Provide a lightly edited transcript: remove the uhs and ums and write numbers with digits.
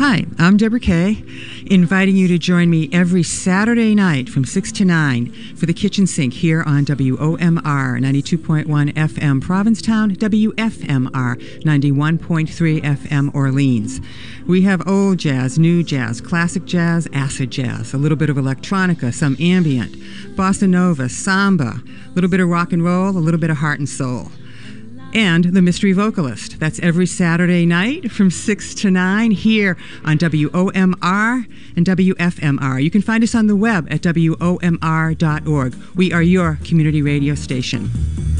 Hi, I'm Deborah Kay, inviting you to join me every Saturday night from 6 to 9 for the Kitchen Sink here on WOMR 92.1 FM Provincetown, WFMR 91.3 FM Orleans. We have old jazz, new jazz, classic jazz, acid jazz, a little bit of electronica, some ambient, bossa nova, samba, a little bit of rock and roll, a little bit of heart and soul. And the Mystery Vocalist. That's every Saturday night from 6 to 9 here on WOMR and WFMR. You can find us on the web at WOMR.org. We are your community radio station.